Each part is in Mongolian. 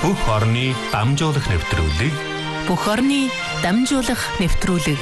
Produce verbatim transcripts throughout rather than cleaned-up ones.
Бүх орны дамжуулах нэвтрүүлэг. Бүх орны дамжуулах нэвтрүүлэг.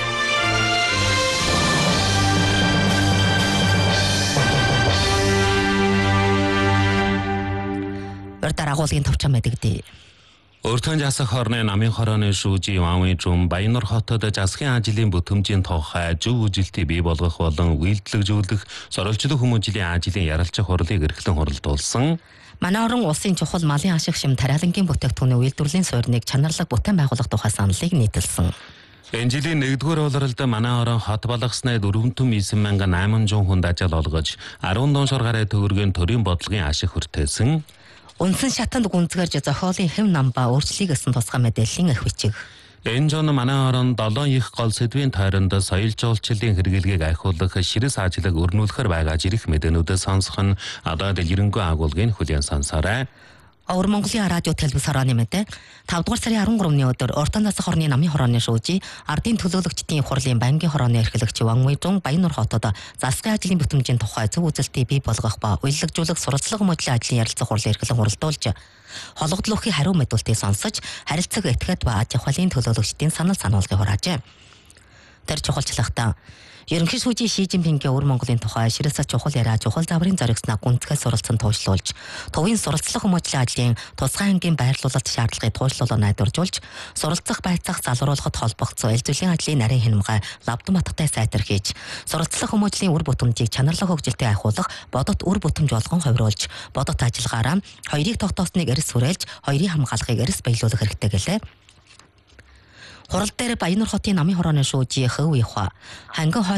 Урьдаар агуулгын товчон байдаг дээ. Өртөн жасах хорны намын хорооны шүүжи Ванвын жум Баяннор хотод засгийн ажлын бүтэмжийн тухай зөв үжилтийг бий болгох болон үйлдвэрлэгжүүлэх сурвалжлах хүмүүжлийн ажлын ярилцах хурлыг эрхлэн хуралдуулсан. Манай орон улсын чухал малын ашиг шим тариалангийн бүтээгдэхүүний үйлдвэрлэлийн суурьныг чанарлаг бүтээн байгуулах тухай саналыг нийтэлсэн. Энэ жилийн нэгдүгээр улиралд манай орон хот болгосны дөрвөн эсрэг мянган айман зуун хүнд ажил олгож араван дуушар гаруй төгрөгийн төрийн бодлогын ашиг хүртээсэн. Үндсэн шатанд гүнзгэрж зохиолын хэв нам ба өөрчлөлийг өсөн тусгай мэдээллийн их бичиг. Энэ жон манай орон долоон их гол сэдвийн тойронд соёл жуулчлалын хэрэглэгийг ахиулах ширээс ажлыг өрнүүлэхээр байгаа жирэх мэдээнүүдээ сонсох нь одоо дэлгэрэнгүй агуулгын хүлээн сонсоорой. Өвөр Монголын радио телевиз хорооны мэдээ тавдугаар сарын арван гуравны өдөр Уртан засах хорны намын хорооны шүүжи ардын төлөөлөгчдийн хурлын банкны хорооны эрхлэгч Ванвын жум Баяннор хотод засгийн ажлын бүтэмжийн тухай зөв үзэлтийг бий болгох ба уялдажуулах сурвалжлах хүмүүжлийн ажлын ярилцах хурлыг эрхлэн хуралдуулж хологдлохын хариу мэдүүлэлтийг сонсож харилцаг этгээд ба аж ахуйн төлөөлөгчдийн санал сануулгыг хураажээ. Тэр чухалчлагта Ерөнхий шүүжийн Ши Жинпингийн Өвөр Монголын тухай ширээс чухал яриа чухал даврын зоригснаа гүнзгий суралцсан туушлуулж, төвийн суралцлах хүмүүжлийн ажлын тусгай ангийн байрлуулалт шаардлагыг туушлуулаа найдваржуулж, суралцах байцаах залруулахад холбогдсон эл зүйлийн ажлын нарийн хянамгай лавдан баттай сайтар хийж, суралцлах хүмүүжлийн үр бүтэмжийг чанарлах хөгжилтэй ахиулах бодот үр бүтэмж болгон хувируулж, бодот ажиллагаараа хоёрыг тогтоосныг эрс хүрээлж, хоёрын хамгаалахыг эрс биелүүлэх хэрэгтэй гэлээ. Хурал дээр Баяннор хотын намын хорооны шүүжи Хөв Ихва ханган